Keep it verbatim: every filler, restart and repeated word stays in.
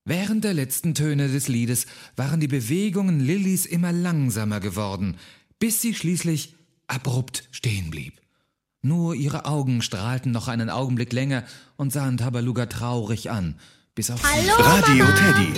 Während der letzten Töne des Liedes waren die Bewegungen Lillys immer langsamer geworden, bis sie schließlich abrupt stehen blieb. Nur ihre Augen strahlten noch einen Augenblick länger und sahen Tabaluga traurig an, bis auf Hallo, Radio Mama. Teddy.